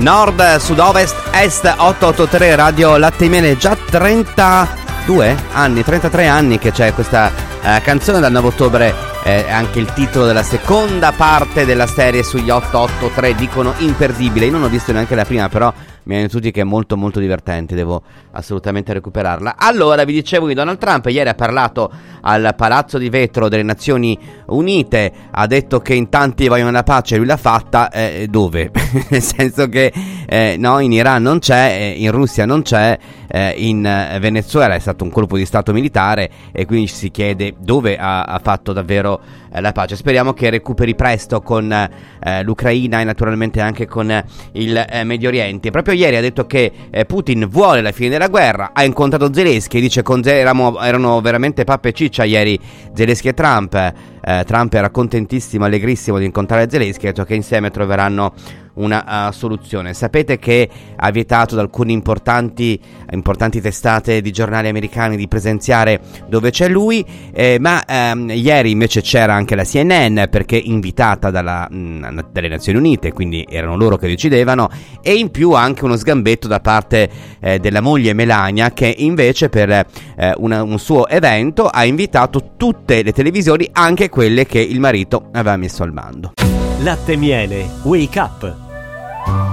Nord, Sud, Ovest, Est, 883 Radio Latte e Miele. Già 33 anni che c'è questa canzone. Dal 9 ottobre è anche il titolo della seconda parte della serie sugli 883. Dicono imperdibile. Io non ho visto neanche la prima, però mi hanno tutti che è molto molto divertente. Devo assolutamente recuperarla. Allora, vi dicevo che Donald Trump ieri ha parlato al Palazzo di Vetro delle Nazioni Unite. Ha detto che in tanti vogliono la pace, lui l'ha fatta. Dove? Nel senso che no, in Iran non c'è, in Russia non c'è, in Venezuela è stato un colpo di stato militare, e quindi si chiede dove ha fatto davvero la pace. Speriamo che recuperi presto con l'Ucraina e naturalmente anche con il Medio Oriente. Proprio ieri ha detto che Putin vuole la fine della guerra. Ha incontrato Zelensky, dice erano veramente pappa e ciccia ieri Zelensky e Trump. Trump era contentissimo, allegrissimo di incontrare Zelensky, ha detto che insieme troveranno una soluzione. Sapete che ha vietato ad alcune importanti testate di giornali americani di presenziare dove c'è lui, ma ieri invece c'era anche la CNN, perché invitata dalle Nazioni Unite, quindi erano loro che decidevano, e in più anche uno sgambetto da parte della moglie Melania, che invece per un suo evento ha invitato tutte le televisioni, anche quelle che il marito aveva messo al bando. Latte e Miele, Wake Up.